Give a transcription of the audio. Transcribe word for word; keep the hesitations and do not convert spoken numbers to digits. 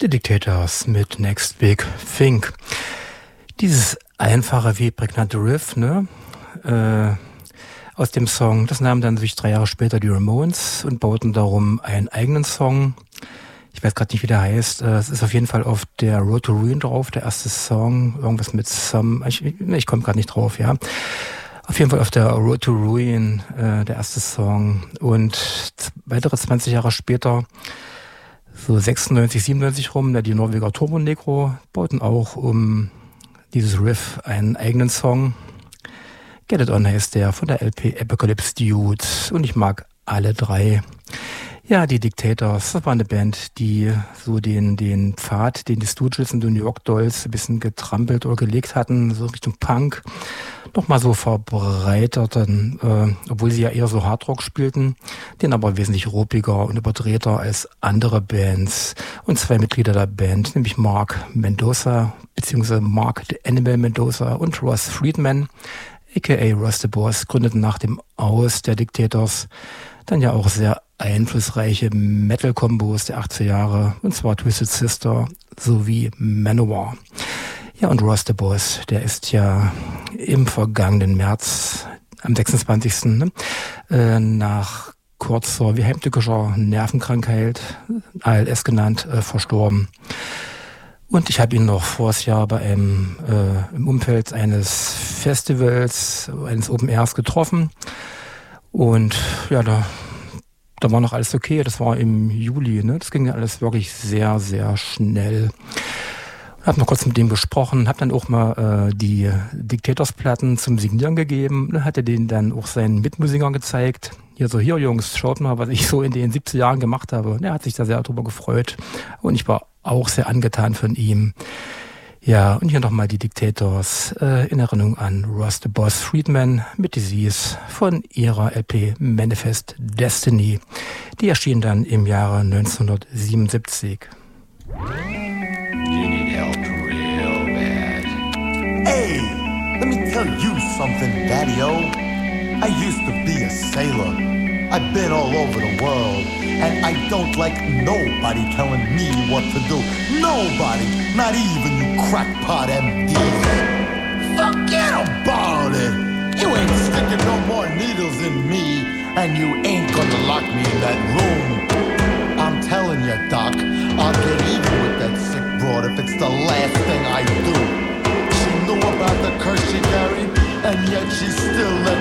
The Dictators mit Next Big Thing. Dieses einfache wie prägnante Riff, ne, äh, aus dem Song, das nahmen dann sich drei Jahre später die Ramones und bauten darum einen eigenen Song. Ich weiß gerade nicht, wie der heißt. Es ist auf jeden Fall auf der Road to Ruin drauf, der erste Song, irgendwas mit Some, ich, ich komme gerade nicht drauf, ja. Auf jeden Fall auf der Road to Ruin, äh, der erste Song. Und weitere zwanzig Jahre später, so sechsundneunzig, siebenundneunzig rum, die Norweger Turbo Negro bauten auch um dieses Riff einen eigenen Song. Get It On heißt der, von der L P Apocalypse Dude. Und ich mag alle drei. Ja, die Dictators, das war eine Band, die so den den Pfad, den die Stooges und die New York Dolls ein bisschen getrampelt oder gelegt hatten, so Richtung Punk, nochmal so verbreiterten, äh, obwohl sie ja eher so Hardrock spielten, den aber wesentlich ruppiger und überdrehter als andere Bands. Und zwei Mitglieder der Band, nämlich Mark Mendoza, beziehungsweise Mark the Animal Mendoza und Ross Friedman, aka Ross the Boss, gründeten nach dem Aus der Dictators dann ja auch sehr einflussreiche Metal-Kombos der achtziger Jahre, und zwar Twisted Sister sowie Manowar. Ja, und Ross the Boss, der ist ja im vergangenen März, am sechsundzwanzigsten Ne, äh, nach kurzer, wie heimtückischer Nervenkrankheit, A L S genannt, äh, verstorben. Und ich habe ihn noch vors Jahr bei einem, äh, im Umfeld eines Festivals, eines Open Airs getroffen. Und ja, da, da war noch alles okay. Das war im Juli, ne? Das ging ja alles wirklich sehr, sehr schnell. Ich habe noch kurz mit dem gesprochen, habe dann auch mal äh, die Dictators-Platten zum Signieren gegeben. Dann hat er denen dann auch seinen Mitmusikern gezeigt. Hier so, hier Jungs, schaut mal, was ich so in den siebziger Jahren gemacht habe. Und er hat sich da sehr drüber gefreut. Und ich war auch sehr angetan von ihm. Ja, und hier nochmal die Dictators äh, in Erinnerung an Ross the Boss Friedman mit Disease von ihrer L P Manifest Destiny. Die erschien dann im Jahre neunzehnhundertsiebenundsiebzig. You need help real bad. Hey, let me tell you something, Daddy-O. I used to be a sailor. I've been all over the world, and I don't like nobody telling me what to do. Nobody, not even you crackpot M Ds. Forget about it. You ain't sticking no more needles in me, and you ain't gonna lock me in that room. I'm telling you, Doc, I'll get even with that sick broad if it's the last thing I do. She knew about the curse she carried, and yet she still let